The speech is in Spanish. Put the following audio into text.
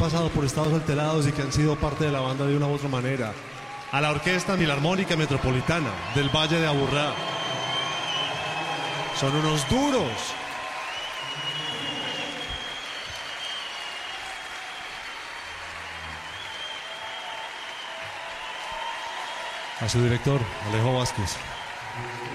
pasado por estados alterados y que han sido parte de la banda de una u otra manera. A la Orquesta Filarmónica Metropolitana del Valle de Aburrá. Son unos duros. A su director, Alejo Vázquez.